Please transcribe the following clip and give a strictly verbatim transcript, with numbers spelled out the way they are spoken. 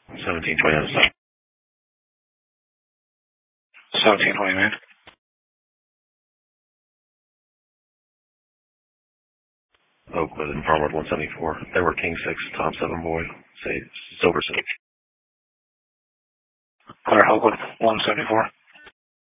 seventeen twenty on the side. seventeen twenty, man. Oakwood and Farmwood one seventy-four. They were King six, Tom seven boy. Say Silver six. Clear Oakwood one seventy-four.